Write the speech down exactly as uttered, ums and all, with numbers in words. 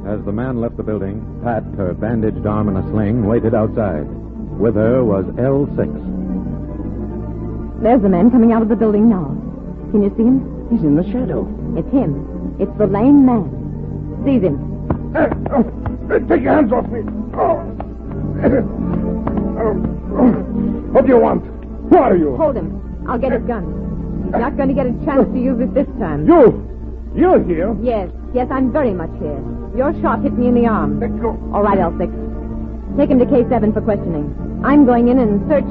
As the man left the building, Pat, her bandaged arm in a sling, waited outside. With her was L six. There's the man coming out of the building now. Can you see him? He's in the shadow. It's him. It's the lame man. Seize him. Uh, uh, take your hands off me. Oh. Uh, what do you want? Who are you? Hold him. I'll get his gun. He's not going to get a chance to use it this time. You! You're here? Yes. Yes, I'm very much here. Your shot hit me in the arm. Let go. All right, L six. Take him to K seven for questioning. I'm going in and search